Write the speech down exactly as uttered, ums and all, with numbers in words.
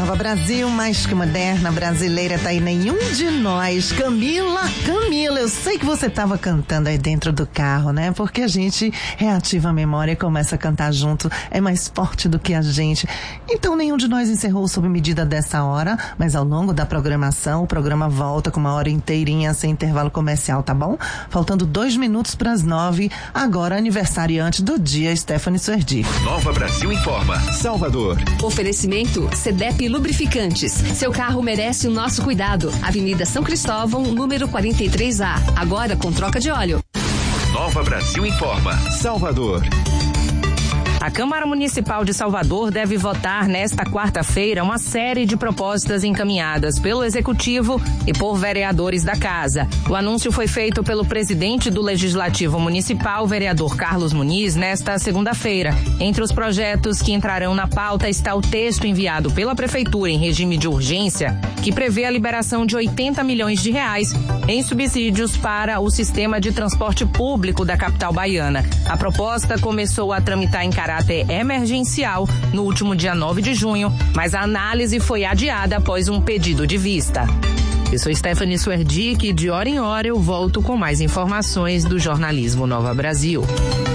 Nova Brasil, mais que moderna, brasileira, tá aí nenhum de nós. Camila, Camila, eu sei que você tava cantando aí dentro do carro, né? Porque a gente reativa a memória e começa a cantar junto, é mais forte do que a gente. Então nenhum de nós encerrou sob medida dessa hora, mas ao longo da programação, o programa volta com uma hora inteirinha sem intervalo comercial, tá bom? Faltando dois minutos para as nove, agora aniversariante do dia, Stephanie Suerdi. Nova Brasil informa. Salvador. Oferecimento Cedep Lubrificantes. Seu carro merece o nosso cuidado. Avenida São Cristóvão, número quarenta e três A. Agora com troca de óleo. Nova Brasil informa. Salvador. A Câmara Municipal de Salvador deve votar nesta quarta-feira uma série de propostas encaminhadas pelo Executivo e por vereadores da Casa. O anúncio foi feito pelo presidente do Legislativo Municipal, vereador Carlos Muniz, nesta segunda-feira. Entre os projetos que entrarão na pauta está o texto enviado pela Prefeitura em regime de urgência, que prevê a liberação de oitenta milhões de reais em subsídios para o sistema de transporte público da capital baiana. A proposta começou a tramitar em caráter emergencial no último dia nove de junho, mas a análise foi adiada após um pedido de vista. Eu sou Stephanie Suerdi, que de hora em hora eu volto com mais informações do jornalismo Nova Brasil.